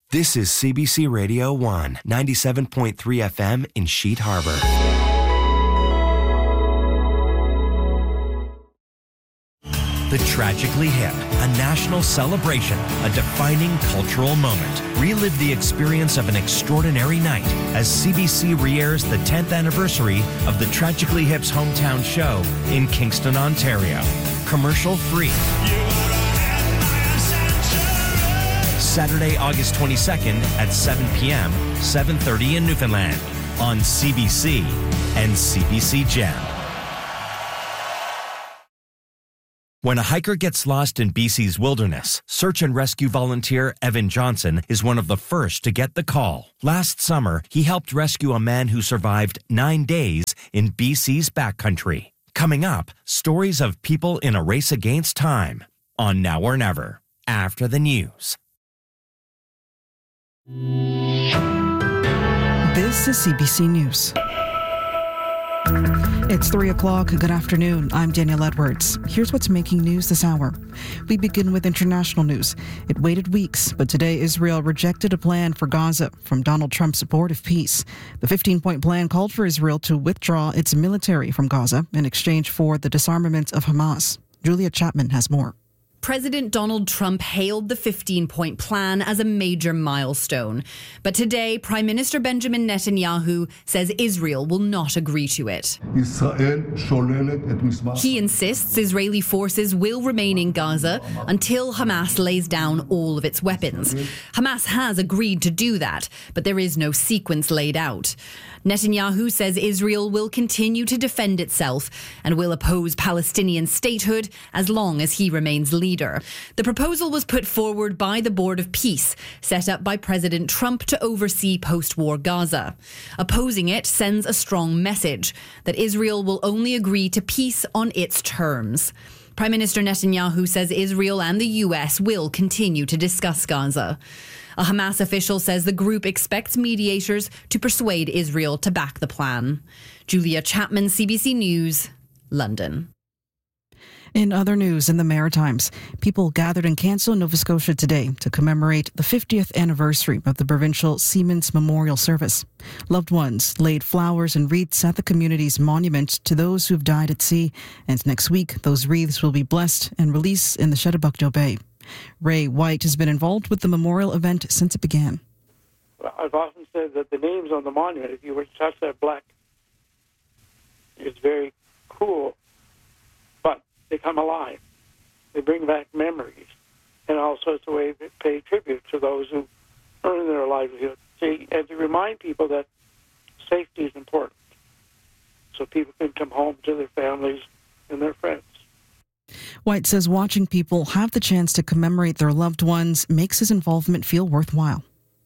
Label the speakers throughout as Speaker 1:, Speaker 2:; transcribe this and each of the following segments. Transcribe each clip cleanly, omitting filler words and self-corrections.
Speaker 1: This is CBC Radio 1, 97.3 FM in Sheet Harbor. The Tragically Hip, a national celebration, a defining cultural moment. Relive the experience of an extraordinary night as CBC re-airs the 10th anniversary of the Tragically Hip's hometown show in Kingston, Ontario. Commercial free. Saturday, August 22nd at 7 p.m., 7:30 in Newfoundland on CBC and CBC Gem. When a hiker gets lost in BC's wilderness, search and rescue volunteer Evan Johnson is one of the first to get the call. Last summer, he helped rescue a man who survived 9 days in BC's backcountry. Coming up, stories of people in a race against time on Now or Never, after the news.
Speaker 2: This is CBC News. It's 3 o'clock. Good afternoon. I'm Danielle Edwards. Here's what's making news this hour. We begin with international news. It waited weeks, but today Israel rejected a plan for Gaza from Donald Trump's support of peace. The 15-point plan called for Israel to withdraw its military from Gaza in exchange for the disarmament of Hamas. Julia Chapman has more.
Speaker 3: President Donald Trump hailed the 15-point plan as a major milestone. But today, Prime Minister Benjamin Netanyahu says Israel will not agree to it. He insists Israeli forces will remain in Gaza until Hamas lays down all of its weapons. Hamas has agreed to do that, but there is no sequence laid out. Netanyahu says Israel will continue to defend itself and will oppose Palestinian statehood as long as he remains leader. The proposal was put forward by the Board of Peace, set up by President Trump to oversee post-war Gaza. Opposing it sends a strong message that Israel will only agree to peace on its terms. Prime Minister Netanyahu says Israel and the US will continue to discuss Gaza. A Hamas official says the group expects mediators to persuade Israel to back the plan. Julia Chapman, CBC News, London.
Speaker 2: In other news in the Maritimes, people gathered in Cancel, Nova Scotia today to commemorate the 50th anniversary of the provincial Seamen's Memorial Service. Loved ones laid flowers and wreaths at the community's monument to those who have died at sea, and next week those wreaths will be blessed and released in the Shetibukdo Bay. Ray White has been involved with the memorial event since it began.
Speaker 4: I've often said that the names on the monument, if you were to touch that black, it's very cool, but they come alive. They bring back memories, and also it's a way to pay tribute to those who earn their livelihood. See, and to remind people that safety is important, so people can come home to their families and their friends.
Speaker 2: White says watching people have the chance to commemorate their loved ones makes his involvement feel worthwhile.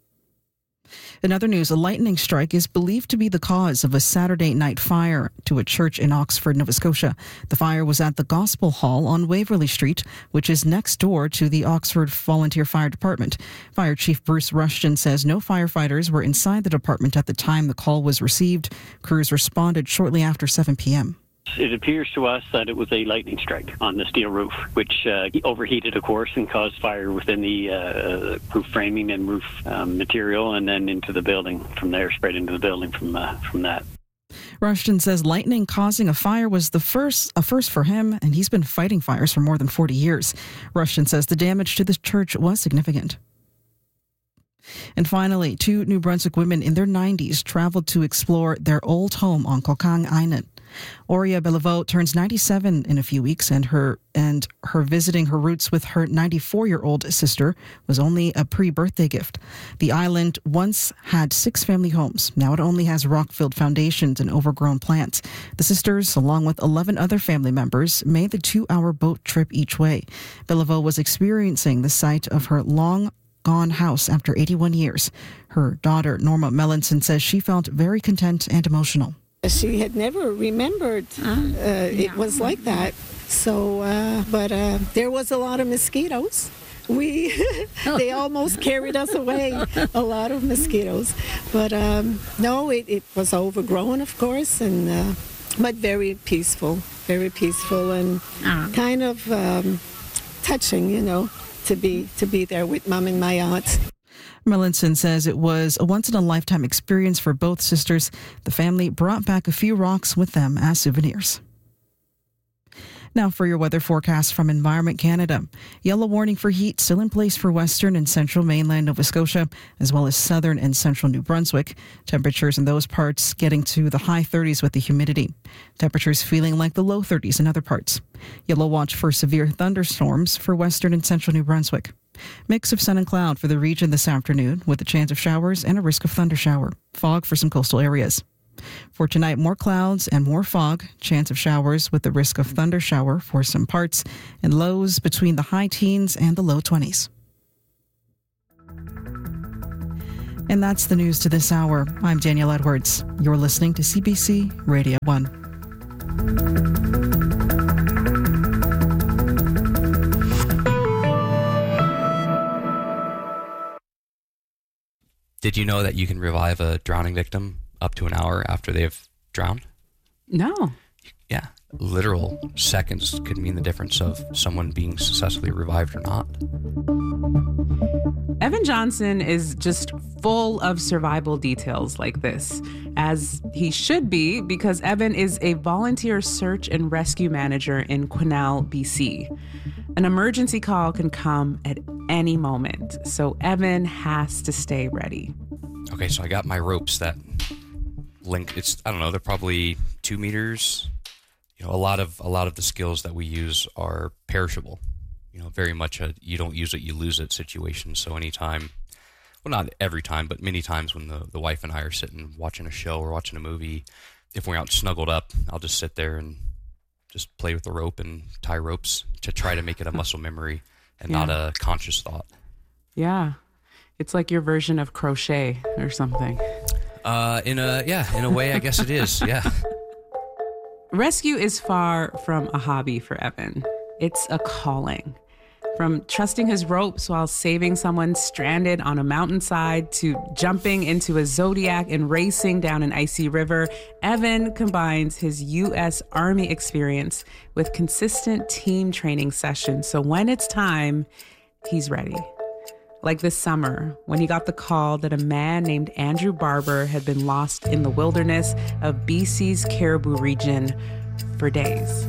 Speaker 2: In other news, a lightning strike is believed to be the cause of a Saturday night fire to a church in Oxford, Nova Scotia. The fire was at the Gospel Hall on Waverley Street, which is next door to the Oxford Volunteer Fire Department. Fire Chief Bruce Rushton says no firefighters were inside the department at the time the call was received. Crews responded shortly after 7 p.m.
Speaker 5: It appears to us that it was a lightning strike on the steel roof, which overheated, of course, and caused fire within the roof framing and roof material, and then into the building. From there, spread into the building from that.
Speaker 2: Rushton says lightning causing a fire was a first for him, and he's been fighting fires for more than 40 years. Rushton says the damage to the church was significant. And finally, 2 New Brunswick women in their 90s traveled to explore their old home on Kokang Island. Aurea Beliveau turns 97 in a few weeks, and her visiting her roots with her 94-year-old sister was only a pre-birthday gift. The island once had 6 family homes. Now it only has rock-filled foundations and overgrown plants. The sisters, along with 11 other family members, made the 2-hour boat trip each way. Beliveau was experiencing the sight of her long-gone house after 81 years. Her daughter, Norma Melanson, says she felt very content and emotional.
Speaker 6: She had never remembered it was like that. So, but there was a lot of mosquitoes. They almost carried us away, a lot of mosquitoes. But no, it was overgrown, of course, and but very peaceful and kind of touching, to be there with Mom and my aunt.
Speaker 2: Melanson says it was a once-in-a-lifetime experience for both sisters. The family brought back a few rocks with them as souvenirs. Now for your weather forecast from Environment Canada. Yellow warning for heat still in place for western and central mainland Nova Scotia, as well as southern and central New Brunswick. Temperatures in those parts getting to the high 30s with the humidity. Temperatures feeling like the low 30s in other parts. Yellow watch for severe thunderstorms for western and central New Brunswick. Mix of sun and cloud for the region this afternoon with a chance of showers and a risk of thundershower. Fog for some coastal areas. For tonight, more clouds and more fog, chance of showers with the risk of thundershower for some parts, and lows between the high teens and the low 20s. And that's the news to this hour. I'm Danielle Edwards. You're listening to CBC Radio 1.
Speaker 7: Did you know that you can revive a drowning victim up to an hour after they've drowned?
Speaker 8: No.
Speaker 7: Yeah. Literal seconds could mean the difference of someone being successfully revived or not.
Speaker 8: Evan Johnson is just full of survival details like this, as he should be, because Evan is a volunteer search and rescue manager in Quesnel, BC. An emergency call can come at any moment, so Evan has to stay ready.
Speaker 7: Okay, so I got my ropes that link. They're probably 2 meters. You know, a lot of the skills that we use are perishable. You know, very much a you don't use it, you lose it situation. So anytime, well, not every time, but many times when the wife and I are sitting watching a show or watching a movie, if we're out snuggled up, I'll just sit there and just play with the rope and tie ropes to try to make it a muscle memory and not a conscious thought.
Speaker 8: Yeah. It's like your version of crochet or something.
Speaker 7: In a way, I guess it is. Yeah.
Speaker 8: Rescue is far from a hobby for Evan. It's a calling. From trusting his ropes while saving someone stranded on a mountainside to jumping into a Zodiac and racing down an icy river, Evan combines his U.S. Army experience with consistent team training sessions. So when it's time, he's ready. Like this summer, when he got the call that a man named Andrew Barber had been lost in the wilderness of BC's Cariboo region for days.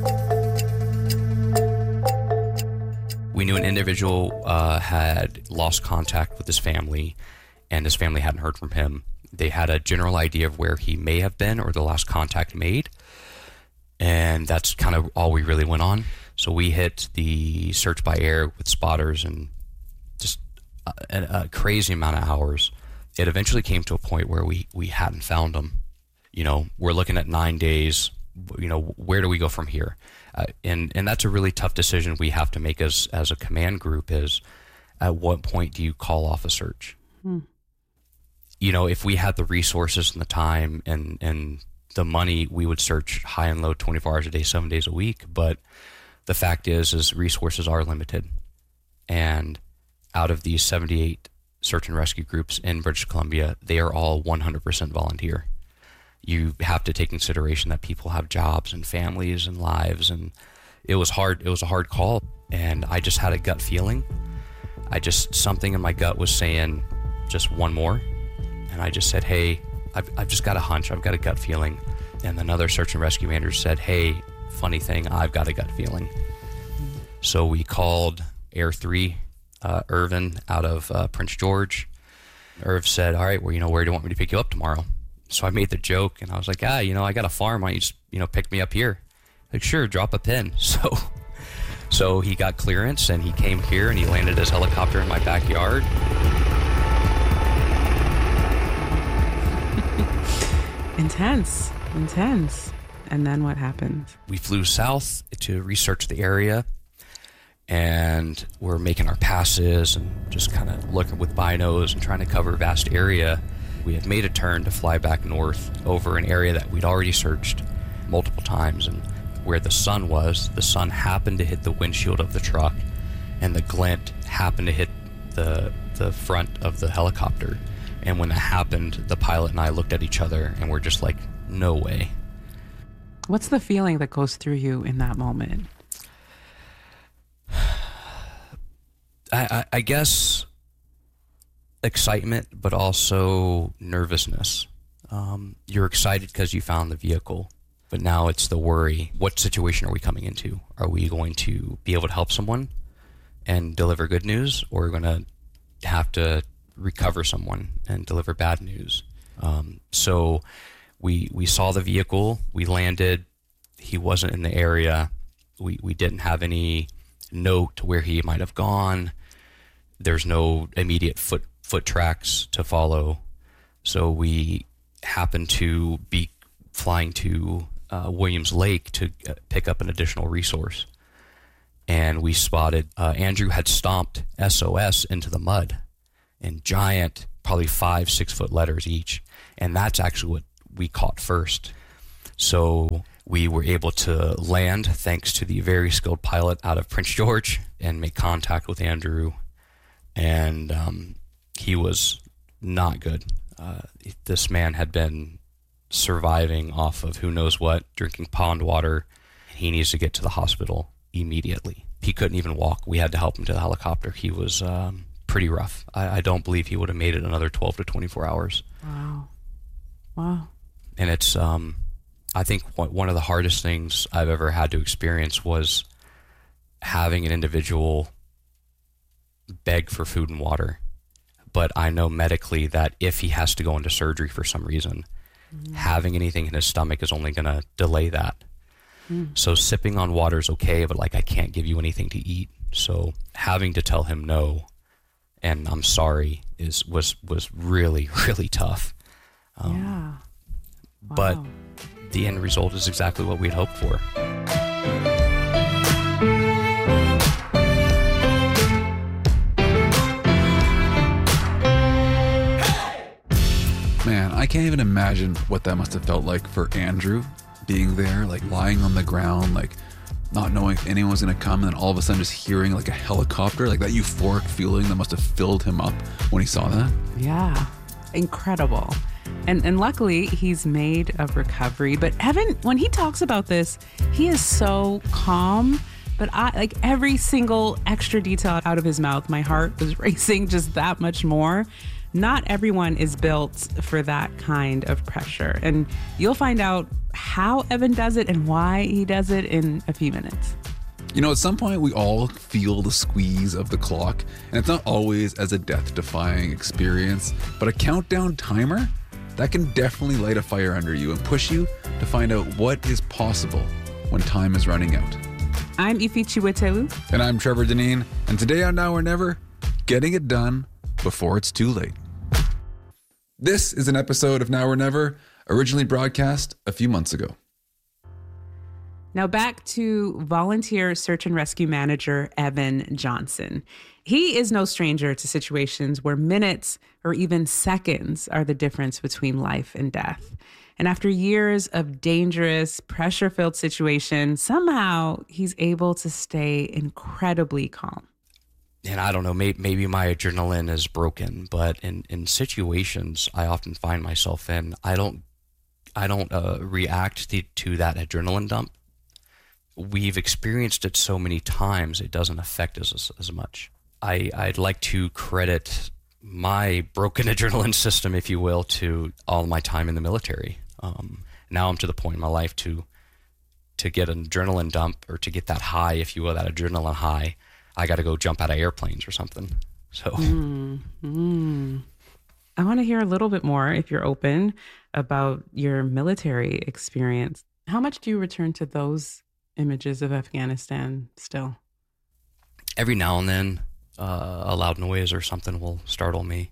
Speaker 7: We knew an individual had lost contact with his family, and his family hadn't heard from him. They had a general idea of where he may have been or the last contact made, and that's kind of all we really went on. So we hit the search by air with spotters and just a crazy amount of hours. It eventually came to a point where we hadn't found him. You know, we're looking at 9 days. You know, where do we go from here? And that's a really tough decision we have to make as a command group is, at what point do you call off a search? You know, if we had the resources and the time and the money, we would search high and low 24 hours a day, 7 days a week. But the fact is resources are limited. And out of these 78 search and rescue groups in British Columbia, they are all 100% volunteer. You have to take consideration that people have jobs and families and lives, and it was hard. It was a hard call, and I just had a gut feeling. Something in my gut was saying just one more, and I just said, hey, I've just got a hunch. I've got a gut feeling. And another search and rescue manager said, hey, funny thing, I've got a gut feeling. So we called Air 3, Irvin out of Prince George. Irv said, all right, well, where do you want me to pick you up tomorrow? So I made the joke, and I was like, I got a farm. Why don't you just, pick me up here? Like, sure, drop a pin. So he got clearance, and he came here, and he landed his helicopter in my backyard.
Speaker 8: Intense. And then what happened?
Speaker 7: We flew south to research the area, and we're making our passes and just kind of looking with binos and trying to cover a vast area. We had made a turn to fly back north over an area that we'd already searched multiple times, and where the sun happened to hit the windshield of the truck, and the glint happened to hit the front of the helicopter. And when that happened, the pilot and I looked at each other, and we're just like, no way.
Speaker 8: What's the feeling that goes through you in that moment?
Speaker 7: I guess excitement, but also nervousness. You're excited because you found the vehicle, but now it's the worry. What situation are we coming into? Are we going to be able to help someone and deliver good news, or are we going to have to recover someone and deliver bad news? So we saw the vehicle, we landed, he wasn't in the area, we didn't have any note where he might have gone, there's no immediate foot tracks to follow, so we happened to be flying to Williams Lake to pick up an additional resource, and we spotted Andrew had stomped SOS into the mud in giant, probably 5-6 foot letters each. And that's actually what we caught first. So we were able to land thanks to the very skilled pilot out of Prince George and make contact with Andrew. And he was not good. This man had been surviving off of who knows what, drinking pond water. He needs to get to the hospital immediately. He couldn't even walk. We had to help him to the helicopter. He was pretty rough. I don't believe he would have made it another 12 to 24 hours.
Speaker 8: Wow.
Speaker 7: And it's, I think one of the hardest things I've ever had to experience was having an individual beg for food and water. But I know medically that if he has to go into surgery for some reason, having anything in his stomach is only going to delay that. So sipping on water is okay, but like I can't give you anything to eat. So having to tell him no and I'm sorry was really, really tough.
Speaker 8: Wow.
Speaker 7: But the end result is exactly what we'd hoped for.
Speaker 9: Man, I can't even imagine what that must have felt like for Andrew, being there, like lying on the ground, like not knowing if anyone's going to come, and then all of a sudden just hearing like a helicopter, like that euphoric feeling that must have filled him up when he saw that.
Speaker 8: Yeah, incredible. And luckily, he's made a recovery. But Evan, when he talks about this, he is so calm. But like every single extra detail out of his mouth, my heart was racing just that much more. Not everyone is built for that kind of pressure. And you'll find out how Evan does it and why he does it in a few minutes.
Speaker 9: You know, at some point, we all feel the squeeze of the clock, and it's not always as a death-defying experience, but a countdown timer, that can definitely light a fire under you and push you to find out what is possible when time is running out.
Speaker 8: I'm Ifi Chiwetelu.
Speaker 9: And I'm Trevor Deneen, and today on Now or Never, getting it done before it's too late. This is an episode of Now or Never, originally broadcast a few months ago.
Speaker 8: Now back to volunteer search and rescue manager Evan Johnson. He is no stranger to situations where minutes or even seconds are the difference between life and death. And after years of dangerous, pressure-filled situations, somehow he's able to stay incredibly calm.
Speaker 7: And I don't know, maybe my adrenaline is broken, but in situations I often find myself in, I don't react to that adrenaline dump. We've experienced it so many times, it doesn't affect us as much. I'd like to credit my broken adrenaline system, if you will, to all my time in the military. Now I'm to the point in my life to get an adrenaline dump, or to get that high, if you will, that adrenaline high, I got to go jump out of airplanes or something. So
Speaker 8: I want to hear a little bit more, if you're open, about your military experience. How much do you return to those images of Afghanistan still?
Speaker 7: Every now and then, a loud noise or something will startle me.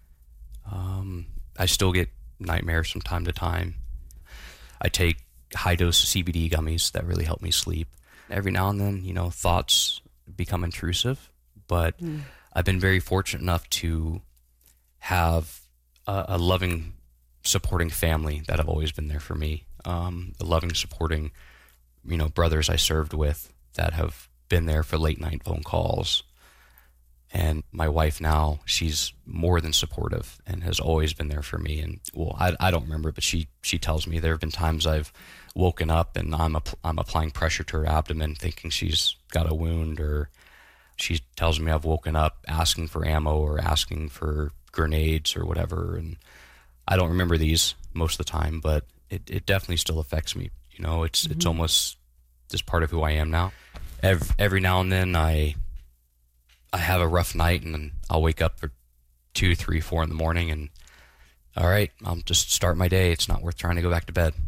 Speaker 7: I still get nightmares from time to time. I take high-dose CBD gummies that really help me sleep. Every now and then, thoughts become intrusive, but I've been very fortunate enough to have a loving, supporting family that have always been there for me. A loving, supporting, brothers I served with that have been there for late night phone calls. And my wife now, she's more than supportive and has always been there for me. And I don't remember, but she tells me there have been times I've woken up and I'm applying pressure to her abdomen, thinking she's got a wound, or She tells me I've woken up asking for ammo or asking for grenades or whatever. And I don't remember these most of the time, but it definitely still affects me. You know, it's almost just part of who I am now. Every now and then I have a rough night, and then I'll wake up for 2, 3, 4 in the morning, and all right, I'll just start my day. It's not worth trying to go back to bed.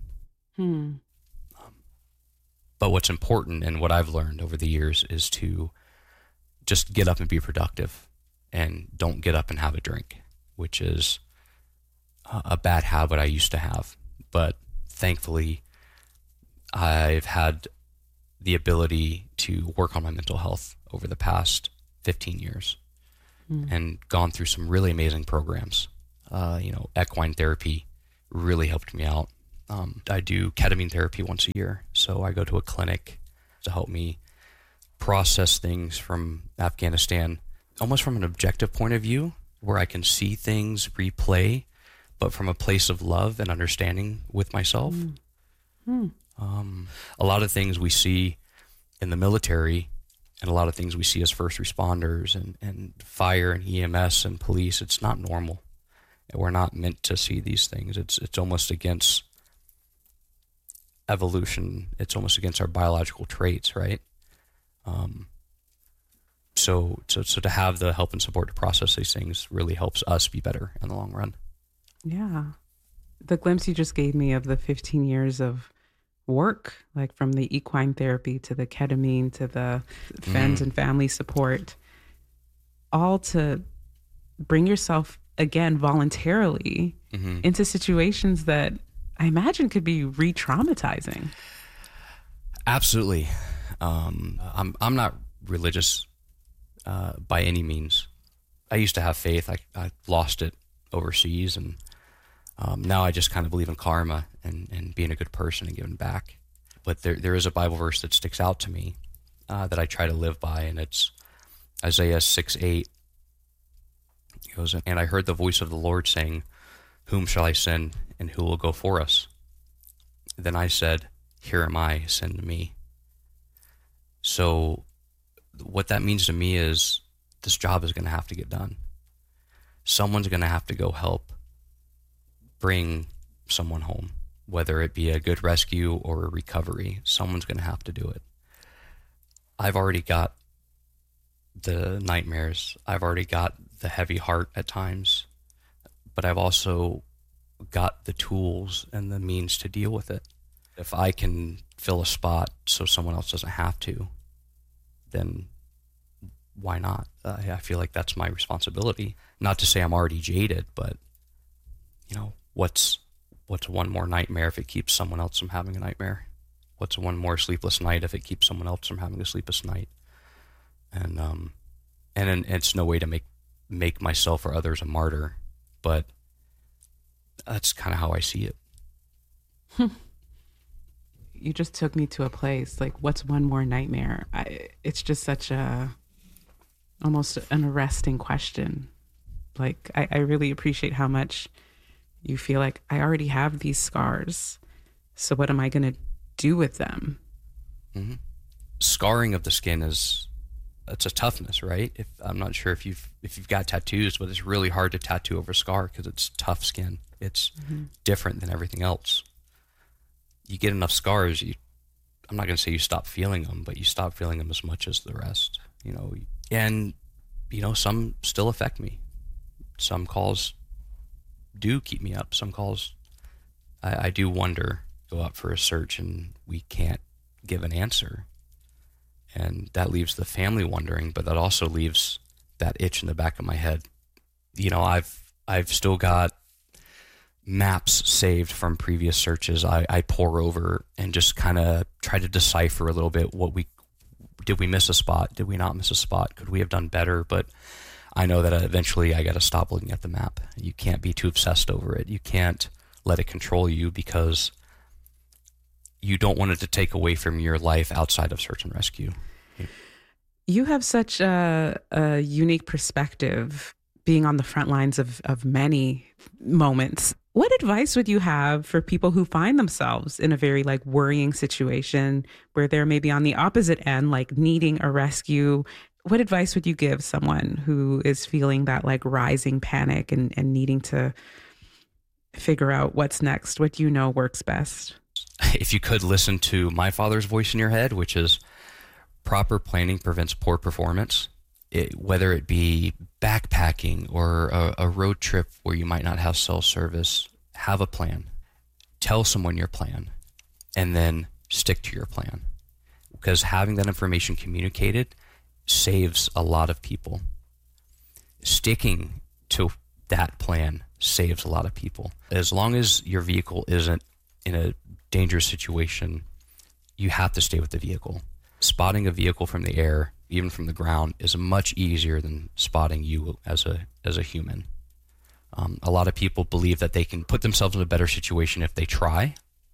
Speaker 7: But what's important, and what I've learned over the years, is to just get up and be productive, and don't get up and have a drink, which is a bad habit I used to have. But thankfully, I've had the ability to work on my mental health over the past 15 years and gone through some really amazing programs. Equine therapy really helped me out. I do ketamine therapy once a year. So I go to a clinic to help me process things from Afghanistan, almost from an objective point of view, where I can see things replay, but from a place of love and understanding with myself. A lot of things we see in the military, and a lot of things we see as first responders and fire and EMS and police, it's not normal. We're not meant to see these things. It's almost against evolution. It's almost against our biological traits, right? So to have the help and support to process these things really helps us be better in the long run. Yeah.
Speaker 8: The glimpse you just gave me of the 15 years of work, like from the equine therapy to the ketamine to the friends and family support, all to bring yourself again voluntarily into situations that I imagine could be re-traumatizing.
Speaker 7: Absolutely. I'm not religious by any means. I used to have faith. I lost it overseas, and now I just kind of believe in karma and being a good person and giving back. But there is a Bible verse that sticks out to me that I try to live by, and it's Isaiah 6:8. It goes, "And I heard the voice of the Lord saying, 'Whom shall I send, and who will go for us?' Then I said, 'Here am I, send me.'" So what that means to me is this job is going to have to get done. Someone's going to have to go help bring someone home, whether it be a good rescue or a recovery. Someone's going to have to do it. I've already got the nightmares. I've already got the heavy heart at times, but I've also got the tools and the means to deal with it. If I can fill a spot so someone else doesn't have to, then why not? I feel like that's my responsibility. Not to say I'm already jaded, but what's one more nightmare if it keeps someone else from having a nightmare? What's one more sleepless night if it keeps someone else from having a sleepless night? And it's no way to make myself or others a martyr, but that's kind of how I see it.
Speaker 8: You just took me to a place like, what's one more nightmare? It's just such almost an arresting question. Like, I really appreciate how much you feel like I already have these scars. So what am I going to do with them?
Speaker 7: Mm-hmm. Scarring of the skin it's a toughness, right? I'm not sure if you've got tattoos, but it's really hard to tattoo over a scar because it's tough skin. It's different than everything else. You get enough scars, I'm not going to say you stop feeling them, but you stop feeling them as much as the rest, And, some still affect me. Some calls do keep me up. Some calls, I do wonder, go out for a search and we can't give an answer. And that leaves the family wondering, but that also leaves that itch in the back of my head. I've still got maps saved from previous searches. I pore over and just kind of try to decipher a little bit did we miss a spot? Did we not miss a spot? Could we have done better? But I know that eventually I got to stop looking at the map. You can't be too obsessed over it. You can't let it control you because you don't want it to take away from your life outside of search and rescue.
Speaker 8: You have such a unique perspective being on the front lines of many moments. What advice would you have for people who find themselves in a very worrying situation where they're maybe on the opposite end, needing a rescue? What advice would you give someone who is feeling that like rising panic and needing to figure out what's next? What do you know works best?
Speaker 7: If you could listen to my father's voice in your head, which is proper planning prevents poor performance, whether it be backpacking or a road trip where you might not have cell service, have a plan. Tell someone your plan and then stick to your plan. Because having that information communicated saves a lot of people. Sticking to that plan saves a lot of people. As long as your vehicle isn't in a dangerous situation, you have to stay with the vehicle. Spotting a vehicle from the air, even from the ground, is much easier than spotting you as a human. A lot of people believe that they can put themselves in a better situation if they try.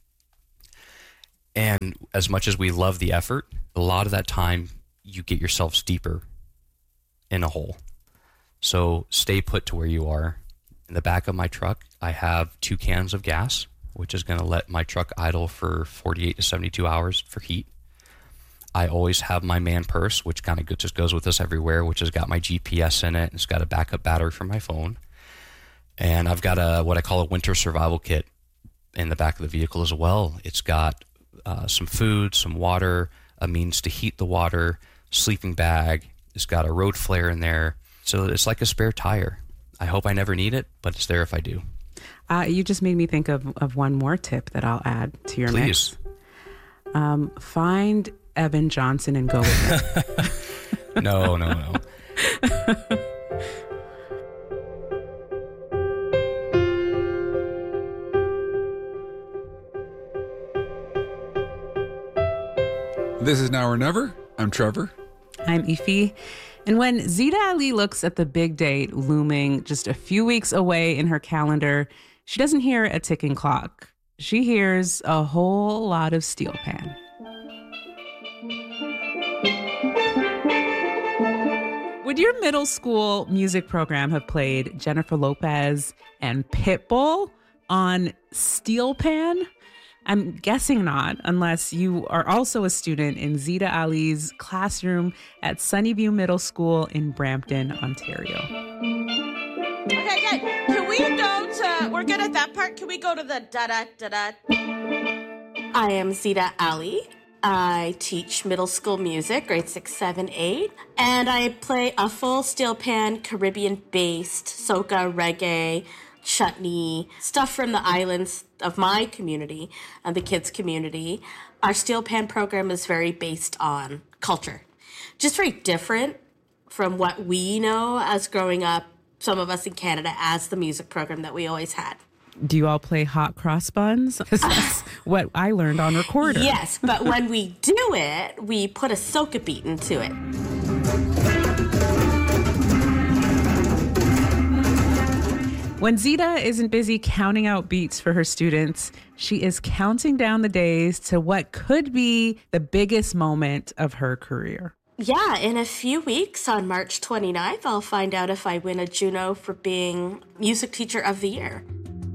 Speaker 7: And as much as we love the effort, a lot of that time you get yourselves deeper in a hole. So stay put to where you are. In the back of my truck, I have 2 cans of gas, which is going to let my truck idle for 48 to 72 hours for heat. I always have my man purse, which kind of just goes with us everywhere, which has got my GPS in it. It's got a backup battery for my phone. And I've got what I call a winter survival kit in the back of the vehicle as well. It's got some food, some water, a means to heat the water, sleeping bag. It's got a road flare in there. So it's like a spare tire. I hope I never need it, but it's there if I do.
Speaker 8: You just made me think of one more tip that I'll add to your
Speaker 7: Please.
Speaker 8: mix. Find Evan Johnson and go with it.
Speaker 7: No.
Speaker 9: This is Now or Never. I'm Trevor.
Speaker 8: I'm Ify. And when Zita Ali looks at the big date looming just a few weeks away in her calendar, she doesn't hear a ticking clock. She hears a whole lot of steel pan. Would your middle school music program have played Jennifer Lopez and Pitbull on steel pan? I'm guessing not, unless you are also a student in Zita Ali's classroom at Sunnyview Middle School in Brampton, Ontario.
Speaker 10: Okay. Can we go to, we're good at that part. Can we go to the da-da-da-da?
Speaker 11: I am Zita Ali. I teach middle school music, grade 6, 7, 8. And I play a full steel pan, Caribbean-based soca, reggae, chutney, stuff from the islands of my community and the kids' community. Our steel pan program is very based on culture. Just very different from what we know as growing up, some of us in Canada, as the music program that we always had.
Speaker 8: Do you all play hot cross buns? That's what I learned on recorder.
Speaker 11: Yes, but when we do it, we put a soca beat into it.
Speaker 8: When Zita isn't busy counting out beats for her students, she is counting down the days to what could be the biggest moment of her career.
Speaker 11: Yeah, in a few weeks, on March 29th, I'll find out if I win a Juno for being Music Teacher of the Year.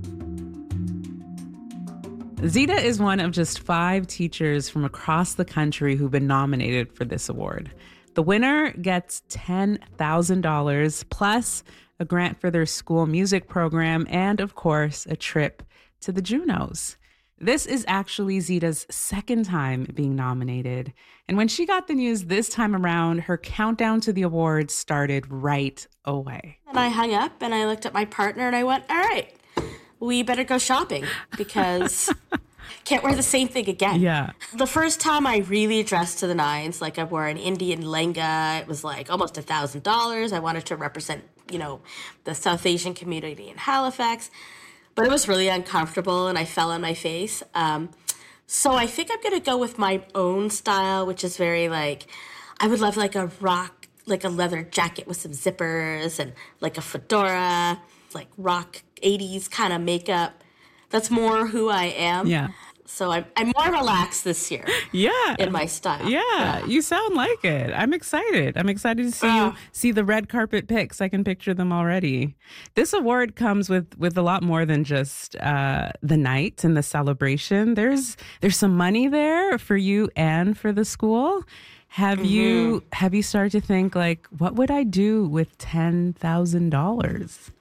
Speaker 8: Zita is one of just 5 teachers from across the country who've been nominated for this award. The winner gets $10,000 plus a grant for their school music program and, of course, a trip to the Junos. This is actually Zita's second time being nominated. And when she got the news this time around, her countdown to the awards started right away.
Speaker 11: And I hung up and I looked at my partner and I went, all right, we better go shopping because can't wear the same thing again.
Speaker 8: Yeah.
Speaker 11: The first time I really dressed to the nines, like I wore an Indian lehenga, it was like almost $1,000. I wanted to represent, the South Asian community in Halifax, but it was really uncomfortable and I fell on my face. So I think I'm going to go with my own style, which is very I would love like a leather jacket with some zippers and like a fedora, like rock 80s kind of makeup. That's more who I am.
Speaker 8: Yeah.
Speaker 11: So I'm more relaxed this year.
Speaker 8: Yeah.
Speaker 11: In my style.
Speaker 8: Yeah. You sound like it. I'm excited. I'm excited to see you see the red carpet pics. I can picture them already. This award comes with a lot more than just the night and the celebration. There's some money there for you and for the school. Have you started to think, like, what would I do with $10,000?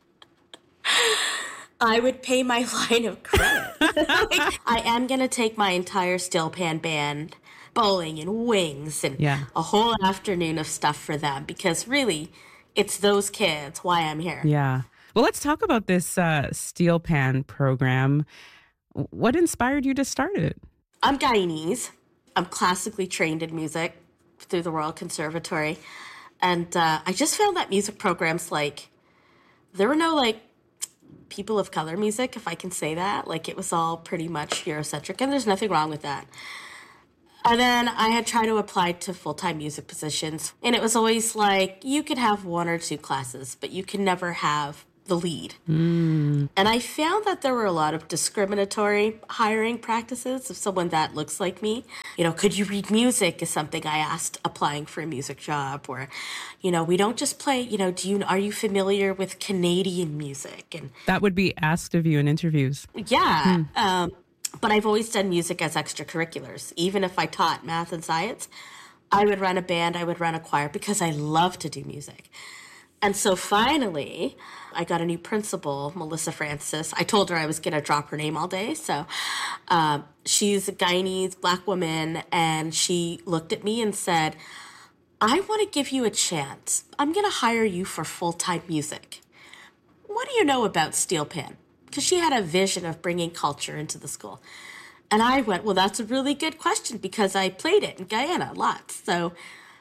Speaker 11: I would pay my line of credit. I am going to take my entire Steel Pan band bowling and wings and a whole afternoon of stuff for them, because really, it's those kids why I'm here.
Speaker 8: Yeah. Well, let's talk about this Steel Pan program. What inspired you to start it?
Speaker 11: I'm Guyanese. I'm classically trained in music through the Royal Conservatory. And I just found that music programs, like, there were no, like, people of color music, if I can say that. Like, it was all pretty much Eurocentric, and there's nothing wrong with that. And then I had tried to apply to full-time music positions, and it was always like, you could have 1 or 2 classes, but you can never have the lead. And I found that there were a lot of discriminatory hiring practices of someone that looks like me. You know, could you read music is something I asked applying for a music job. Or, you know, we don't just play, you know, are you familiar with Canadian music? And
Speaker 8: that would be asked of you in interviews.
Speaker 11: Yeah. But I've always done music as extracurriculars. Even if I taught math and science, I would run a band, I would run a choir, because I love to do music. And so finally, I got a new principal, Melissa Francis. I told her I was going to drop her name all day. So she's a Guyanese Black woman, and she looked at me and said, I want to give you a chance. I'm going to hire you for full-time music. What do you know about Steel Pan? Because she had a vision of bringing culture into the school. And I went, well, that's a really good question, because I played it in Guyana lots. So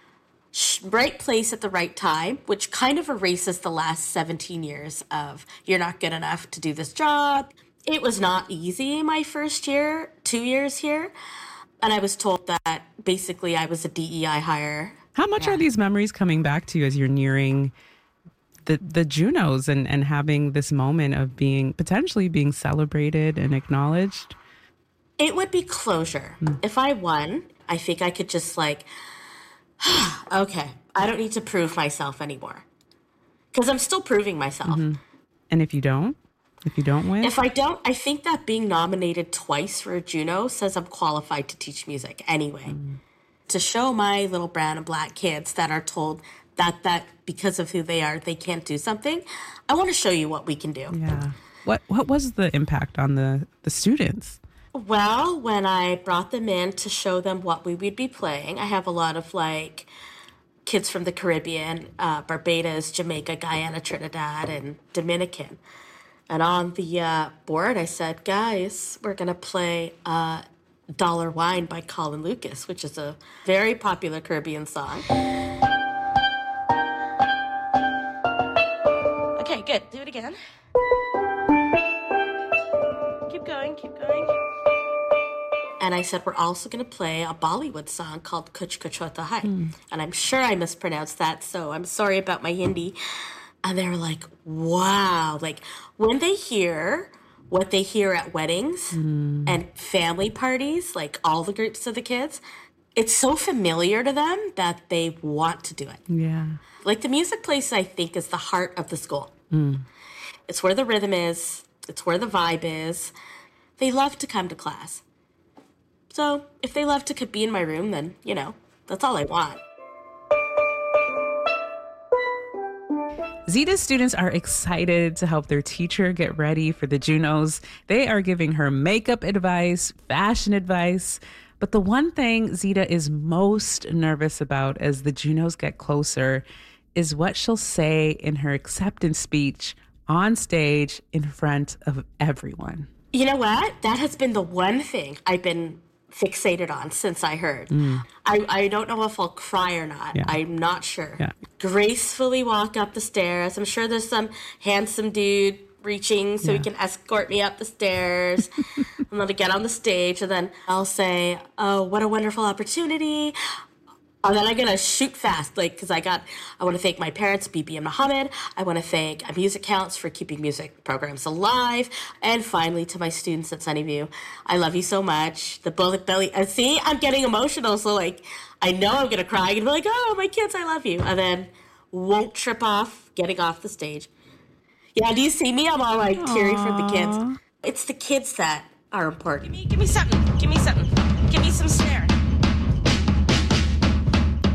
Speaker 11: right place at the right time, which kind of erases the last 17 years of you're not good enough to do this job. It was not easy my first year, 2 years here. And I was told that basically I was a DEI hire.
Speaker 8: How much are these memories coming back to you as you're nearing the Junos and having this moment of potentially being celebrated and acknowledged?
Speaker 11: It would be closure. If I won, I think I could just like, okay, I don't need to prove myself anymore, because I'm still proving myself.
Speaker 8: And if you don't win?
Speaker 11: If I don't, I think that being nominated twice for a Juno says I'm qualified to teach music anyway. To show my little brown and black kids that are told that because of who they are, they can't do something, I want to show you what we can do.
Speaker 8: Yeah. What was the impact on the students?
Speaker 11: Well, when I brought them in to show them what we would be playing, I have a lot of like kids from the Caribbean, Barbados, Jamaica, Guyana, Trinidad, and Dominican. And on the board, I said, guys, we're going to play Dollar Wine by Colin Lucas, which is a very popular Caribbean song. Okay, good. Do it again. Keep going, keep going. And I said, we're also going to play a Bollywood song called Kuch Kuch Hota Hai. And I'm sure I mispronounced that, so I'm sorry about my Hindi. And they were like, wow. Like, when they hear what they hear at weddings and family parties, like all the groups of the kids, it's so familiar to them that they want to do it.
Speaker 8: Yeah.
Speaker 11: Like, the music place, I think, is the heart of the school. It's where the rhythm is. It's where the vibe is. They love to come to class. So if they love to be in my room, then, you know, that's all I want.
Speaker 8: Zita's students are excited to help their teacher get ready for the Junos. They are giving her makeup advice, fashion advice. But the one thing Zita is most nervous about as the Junos get closer is what she'll say in her acceptance speech on stage in front of everyone.
Speaker 11: You know what? That has been the one thing I've been fixated on since I heard. I don't know if I'll cry or not.
Speaker 8: Yeah.
Speaker 11: I'm not sure.
Speaker 8: Yeah.
Speaker 11: Gracefully walk up the stairs. I'm sure there's some handsome dude reaching so he can escort me up the stairs. I'm going to get on the stage, and then I'll say, oh, what a wonderful opportunity. And then I'm going to shoot fast, like, because I want to thank my parents, Bibi and Mohammed. I want to thank Music Counts for keeping music programs alive. And finally, to my students at Sunnyview, I love you so much. The bullet belly. And see, I'm getting emotional. So, like, I know I'm going to cry and be like, oh, my kids, I love you. And then won't trip off getting off the stage. Yeah, do you see me? I'm all, like, teary for the kids. It's the kids that are important.
Speaker 10: Give me something. Give me something. Give me some snare.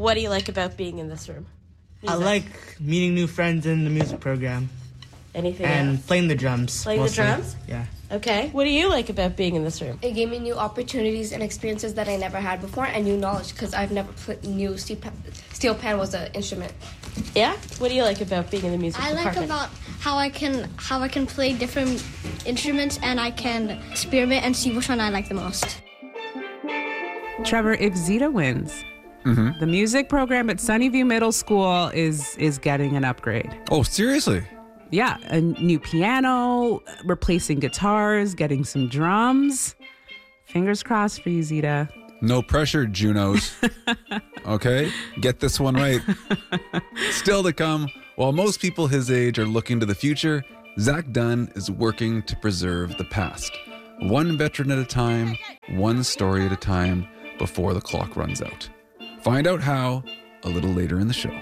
Speaker 11: What do you like about being in this room?
Speaker 12: I like meeting new friends in the music program.
Speaker 11: Anything
Speaker 12: and
Speaker 11: else?
Speaker 12: playing the drums.
Speaker 11: Playing
Speaker 12: mostly.
Speaker 11: the drums?
Speaker 12: Yeah.
Speaker 11: Okay. What do you like about being in this room?
Speaker 13: It gave me new opportunities and experiences that I never had before, and new knowledge because I've never knew steel pan was an instrument.
Speaker 11: Yeah. What do you like about being in the music department?
Speaker 14: I like about how I can play different instruments and I can experiment and see which one I like the most.
Speaker 8: Trevor, if Zeta wins, the music program at Sunnyview Middle School is getting an upgrade.
Speaker 9: Oh, seriously?
Speaker 8: Yeah, a new piano, replacing guitars, getting some drums. Fingers crossed for you, Zeta.
Speaker 9: No pressure, Junos. Okay? Get this one right. Still to come, while most people his age are looking to the future, Zach Dunn is working to preserve the past. One veteran at a time, one story at a time, before the clock runs out. Find out how a little later in the show.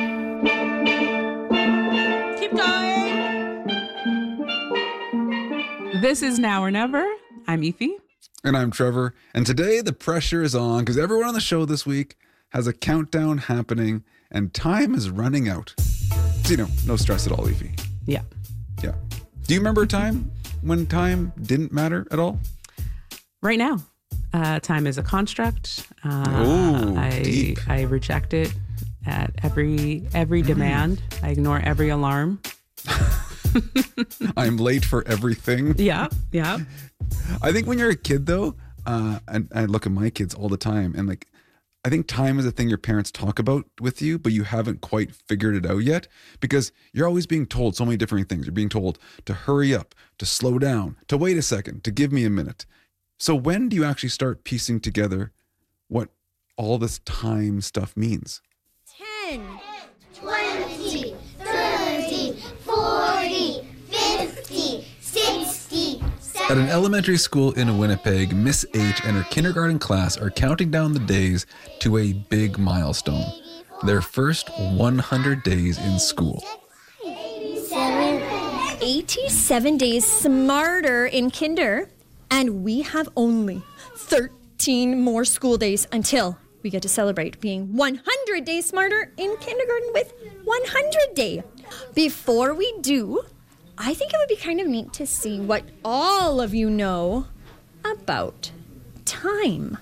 Speaker 11: Keep going.
Speaker 8: This is Now or Never. I'm Efi.
Speaker 9: And I'm Trevor. And today the pressure is on because everyone on the show this week has a countdown happening and time is running out. So, no stress at all, Efi.
Speaker 8: Yeah.
Speaker 9: Yeah. Do you remember a time when time didn't matter at all?
Speaker 8: Right now. Time is a construct.
Speaker 9: Deep.
Speaker 8: I reject it at every demand. I ignore every alarm.
Speaker 9: I'm late for everything.
Speaker 8: Yeah.
Speaker 9: I think when you're a kid, though, and I look at my kids all the time, and I think time is a thing your parents talk about with you, but you haven't quite figured it out yet because you're always being told so many different things. You're being told to hurry up, to slow down, to wait a second, to give me a minute. So when do you actually start piecing together what all this time stuff means?
Speaker 14: 10, 20, 30, 40, 50, 60, 70.
Speaker 9: At an elementary school in Winnipeg, Miss H and her kindergarten class are counting down the days to a big milestone. Their first 100 days in school.
Speaker 15: 87 days smarter in kinder. And we have only 13 more school days until we get to celebrate being 100 days smarter in kindergarten with 100 Day. Before we do, I think it would be kind of neat to see what all of you know about time.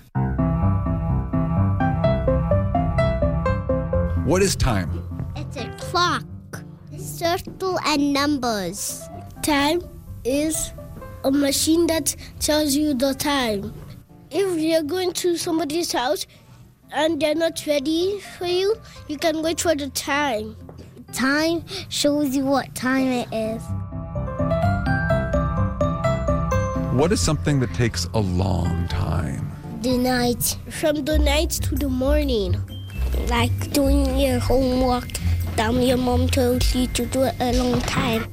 Speaker 9: What is time?
Speaker 14: It's a clock, circle and numbers. Time is a machine that tells you the time. If you're going to somebody's house and they're not ready for you, you can wait for the time. Time shows you what time it is.
Speaker 9: What is something that takes a long time?
Speaker 14: The night. From the night to the morning. Like doing your homework. Your mom told you to do it a long time.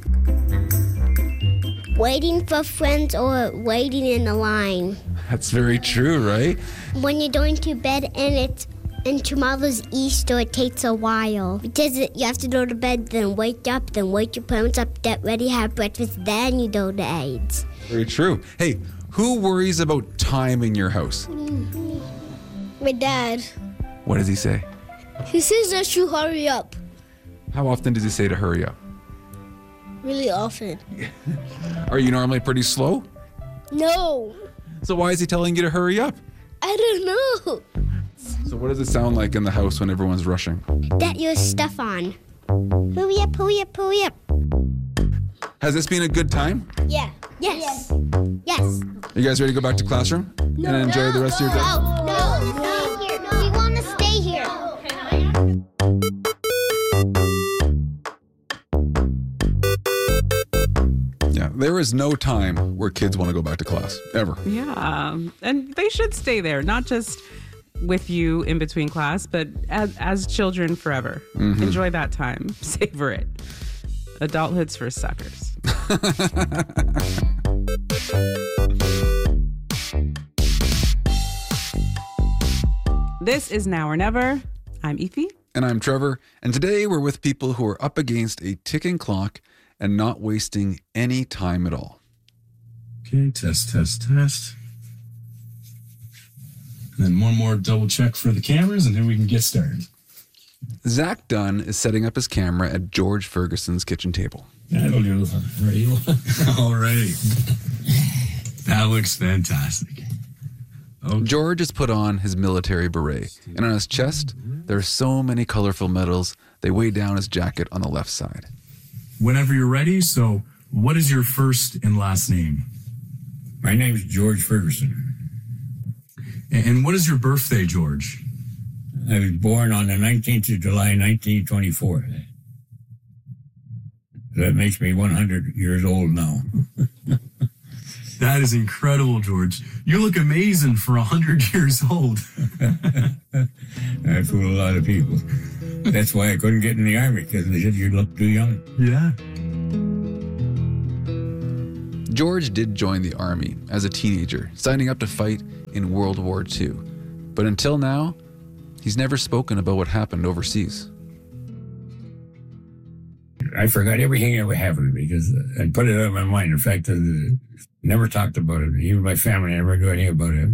Speaker 14: Waiting for friends or waiting in a line.
Speaker 9: That's very true, right?
Speaker 14: When you're going to bed and tomorrow's Easter, it takes a while. Because you have to go to bed, then wake up, then wake your parents up, get ready, have breakfast, then you go to AIDS.
Speaker 9: Very true. Hey, who worries about time in your house?
Speaker 14: My dad.
Speaker 9: What does he say?
Speaker 14: He says that you hurry up.
Speaker 9: How often does he say to hurry up?
Speaker 14: Really often.
Speaker 9: Are you normally pretty slow?
Speaker 14: No.
Speaker 9: So why is he telling you to hurry up?
Speaker 14: I don't know.
Speaker 9: So what does it sound like in the house when everyone's rushing?
Speaker 14: Get your stuff on. Hurry up, hurry up, hurry up.
Speaker 9: Has this been a good time?
Speaker 14: Yeah. Yes. Yes.
Speaker 9: You guys ready to go back to classroom?
Speaker 14: No.
Speaker 9: And enjoy the rest of your day?
Speaker 14: No. We want to stay here.
Speaker 9: Yeah, there is no time where kids want to go back to class, ever.
Speaker 8: Yeah, and they should stay there, not just with you in between class, but as children forever.
Speaker 9: Mm-hmm.
Speaker 8: Enjoy that time. Savor it. Adulthood's for suckers. This is Now or Never. I'm Efi.
Speaker 9: And I'm Trevor. And today we're with people who are up against a ticking clock and not wasting any time at all.
Speaker 16: Okay, test. And then one more double check for the cameras, and then we can get started.
Speaker 9: Zach Dunn is setting up his camera at George Ferguson's kitchen table.
Speaker 16: That'll do. Ready? All right. That looks fantastic.
Speaker 9: Okay. George has put on his military beret, and on his chest, there are so many colorful medals, they weigh down his jacket on the left side.
Speaker 16: Whenever you're ready, so what is your first and last name?
Speaker 17: My name's George Ferguson.
Speaker 16: And what is your birthday, George?
Speaker 17: I was born on the 19th of July, 1924. That makes me 100 years old now.
Speaker 16: That is incredible, George. You look amazing for 100 years old.
Speaker 17: I fool a lot of people. That's why I couldn't get in the Army, because they said you look too young.
Speaker 16: Yeah.
Speaker 9: George did join the Army as a teenager, signing up to fight in World War II. But until now, he's never spoken about what happened overseas.
Speaker 17: I forgot everything that happened because I put it out of my mind. In fact, I never talked about it. Even my family never knew anything about it.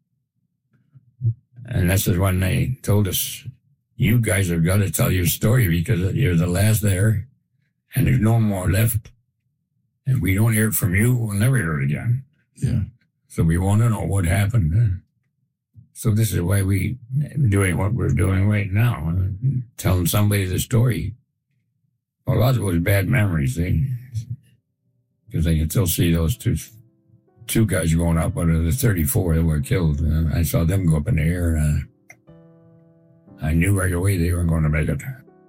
Speaker 17: And that's when they told us, you guys have got to tell your story because you're the last there and there's no more left. And we don't hear it from you, we'll never hear it again.
Speaker 16: Yeah.
Speaker 17: So we want to know what happened. So this is why we're doing what we're doing right now, telling somebody the story. A lot of it was bad memories, because I can still see those two guys going up out of the 34 that were killed. I saw them go up in the air, and I knew right away they weren't going to make it.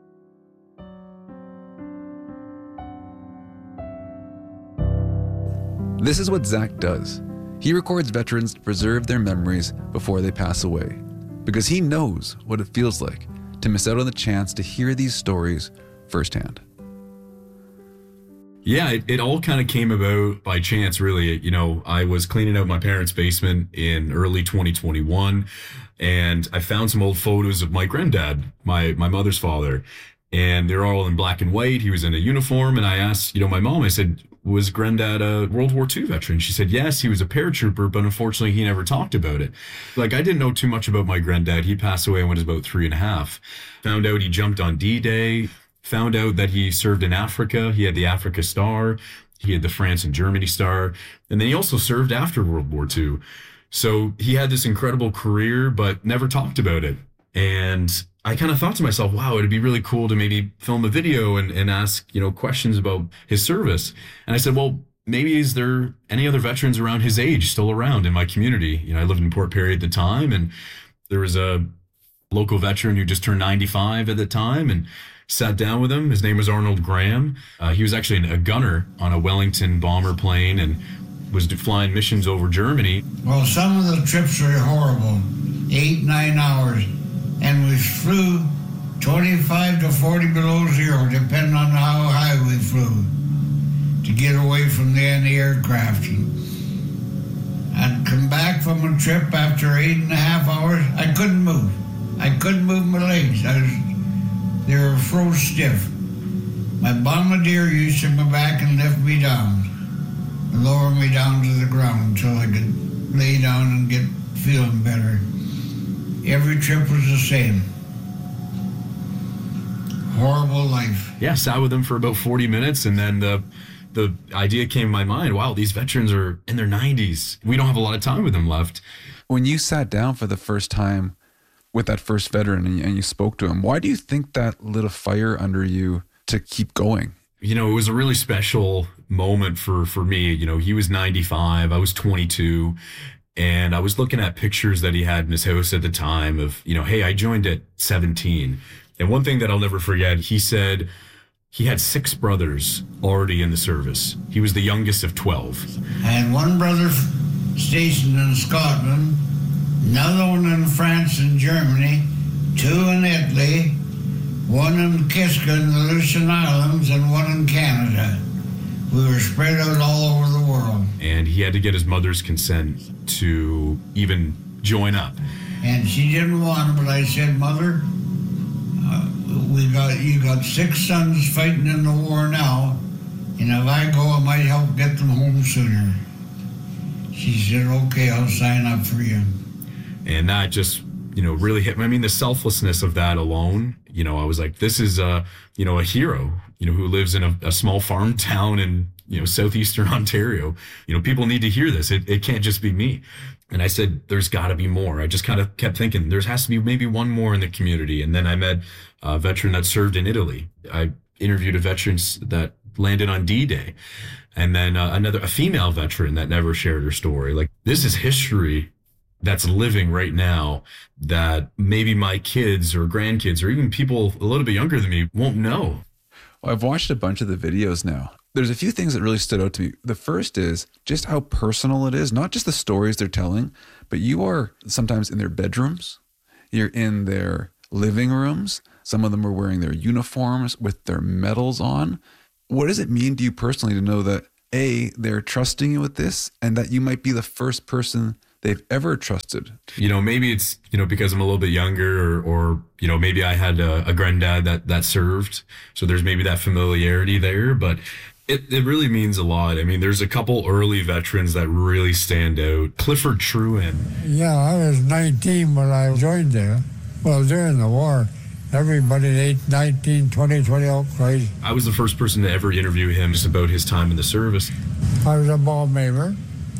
Speaker 9: This is what Zach does. He records veterans to preserve their memories before they pass away, because he knows what it feels like to miss out on the chance to hear these stories firsthand.
Speaker 18: Yeah, it all kind of came about by chance, really. You know, I was cleaning out my parents' basement in early 2021, and I found some old photos of my granddad, my mother's father, and they're all in black and white. He was in a uniform, and I asked, my mom, I said, was Granddad a World War II veteran? She said, yes, he was a paratrooper, but unfortunately he never talked about it. I didn't know too much about my granddad. He passed away when he was about 3.5. Found out he jumped on D-Day. Found out that he served in Africa. He had the Africa Star. He had the France and Germany Star. And then he also served after World War II. So he had this incredible career, but never talked about it. And I kind of thought to myself, wow, it'd be really cool to maybe film a video and ask, questions about his service. And I said, well, maybe is there any other veterans around his age still around in my community? I lived in Port Perry at the time, and there was a local veteran who just turned 95 at the time, and sat down with him. His name was Arnold Graham. He was actually a gunner on a Wellington bomber plane and was flying missions over Germany.
Speaker 19: Well, some of the trips were horrible, 8-9 hours, and we flew 25 to 40 below zero, depending on how high we flew, to get away from the anti-aircraft. I'd come back from a trip after 8.5 hours. I couldn't move. I couldn't move my legs. They were froze stiff. My bombardier used to go back and lift me down, and lower me down to the ground until I could lay down and get feeling better. Every trip was the same. Horrible life.
Speaker 18: Yeah, sat with him for about 40 minutes, and then the idea came in my mind, wow, these veterans are in their 90s. We don't have a lot of time with them left.
Speaker 9: When you sat down for the first time with that first veteran and you spoke to him, why do you think that lit a fire under you to keep going?
Speaker 18: It was a really special moment for me. He was 95, I was 22, and I was looking at pictures that he had in his house at the time of, hey, I joined at 17. And one thing that I'll never forget, he said he had 6 brothers already in the service. He was the youngest of 12.
Speaker 19: I had one brother stationed in Scotland, another one in France and Germany, 2 in Italy, 1 in Kiska in the Aleutian Islands, and 1 in Canada. We were spread out all over the world.
Speaker 18: And he had to get his mother's consent to even join up.
Speaker 19: And she didn't want it, but I said, Mother, you got 6 sons fighting in the war now, and if I go, I might help get them home sooner. She said, okay, I'll sign up for you.
Speaker 18: And that just really hit me. I mean, the selflessness of that alone, I was like, this is a hero, who lives in a small farm town in, southeastern Ontario. People need to hear this. It can't just be me. And I said, there's got to be more. I just kind of kept thinking there has to be maybe one more in the community. And then I met a veteran that served in Italy. I interviewed a veteran that landed on D-Day. And then a female veteran that never shared her story. Like, this is history that's living right now that maybe my kids or grandkids or even people a little bit younger than me won't know.
Speaker 9: Well, I've watched a bunch of the videos now. There's a few things that really stood out to me. The first is just how personal it is, not just the stories they're telling, but you are sometimes in their bedrooms, you're in their living rooms. Some of them are wearing their uniforms with their medals on. What does it mean to you personally to know that, A, they're trusting you with this and that you might be the first person they've ever trusted?
Speaker 18: Maybe it's, because I'm a little bit younger or maybe I had a granddad that served. So there's maybe that familiarity there, but it really means a lot. I mean, there's a couple early veterans that really stand out. Clifford Trewin.
Speaker 20: Yeah, I was 19 when I joined there. Well, during the war, everybody 19, 20 out crazy.
Speaker 18: I was the first person to ever interview him just about his time in the service.
Speaker 20: I was a ball maver.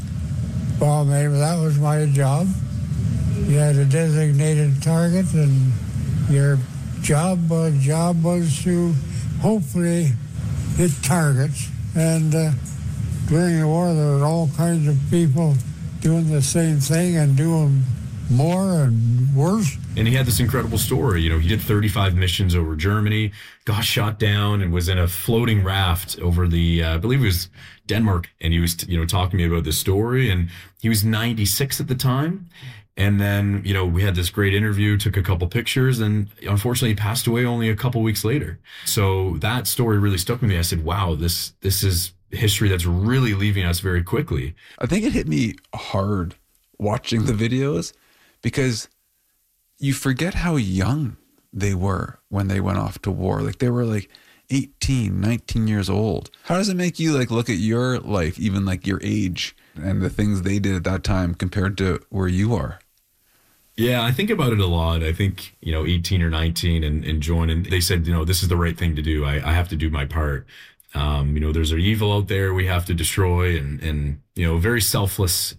Speaker 20: That was my job. You had a designated target, and your job was to hopefully hit targets. And during the war, there were all kinds of people doing the same thing and doing more and worse.
Speaker 18: And he had this incredible story. He did 35 missions over Germany, got shot down, and was in a floating raft over the, I believe it was Denmark. And he was, talking to me about this story. And he was 96 at the time. And then, we had this great interview, took a couple pictures, and unfortunately he passed away only a couple weeks later. So that story really stuck with me. I said, wow, this is history that's really leaving us very quickly.
Speaker 9: I think it hit me hard watching the videos because you forget how young they were when they went off to war. Like, they were like 18, 19 years old. How does it make you look at your life, even your age and the things they did at that time compared to where you are?
Speaker 18: Yeah, I think about it a lot. I think, 18 or 19 and joining, they said, this is the right thing to do. I have to do my part. There's an evil out there we have to destroy and very selfless,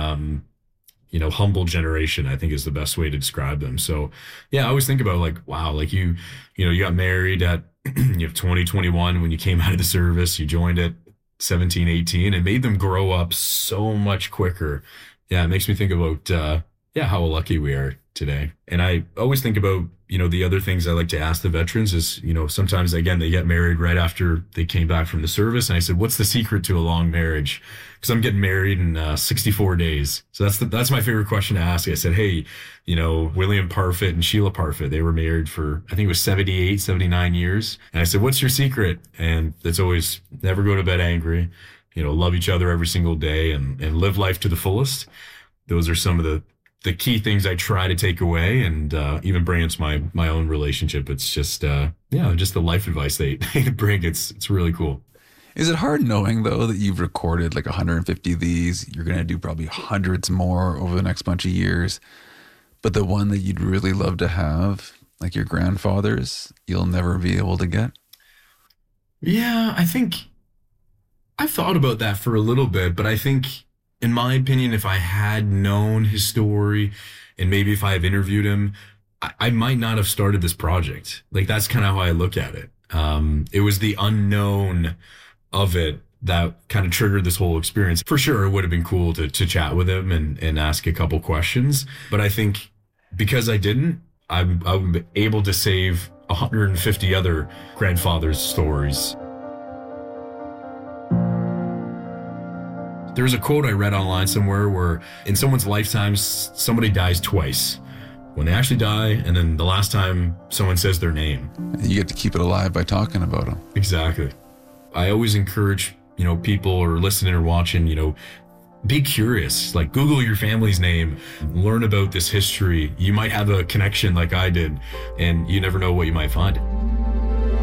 Speaker 18: humble generation, I think is the best way to describe them. So yeah, I always think about wow, you got married at 20, 21 when you came out of the service, you joined at 17, 18 and made them grow up so much quicker. Yeah. It makes me think about, how lucky we are today. And I always think about, the other things I like to ask the veterans is, sometimes again, they get married right after they came back from the service. And I said, what's the secret to a long marriage? Because I'm getting married in 64 days. So that's my favorite question to ask. I said, hey, William Parfitt and Sheila Parfitt, they were married for, I think it was 78, 79 years. And I said, what's your secret? And it's always never go to bed angry, love each other every single day and live life to the fullest. Those are some of the key things I try to take away and even bring into my own relationship. It's just, just the life advice they bring. It's really cool.
Speaker 9: Is it hard knowing, though, that you've recorded 150 of these? You're going to do probably hundreds more over the next bunch of years. But the one that you'd really love to have, like your grandfather's, you'll never be able to get?
Speaker 18: Yeah, I think I've thought about that for a little bit, but I think, in my opinion, if I had known his story and maybe if I have interviewed him, I might not have started this project. That's kind of how I look at it. It was the unknown of it that kind of triggered this whole experience. For sure, it would have been cool to chat with him and ask a couple questions. But I think because I didn't, I'm able to save 150 other grandfathers' stories. There's a quote I read online somewhere where in someone's lifetime, somebody dies twice. When they actually die, and then the last time someone says their name.
Speaker 9: You get to keep it alive by talking about them.
Speaker 18: Exactly. I always encourage, people or listening or watching, be curious. Google your family's name, learn about this history. You might have a connection like I did, and you never know what you might find.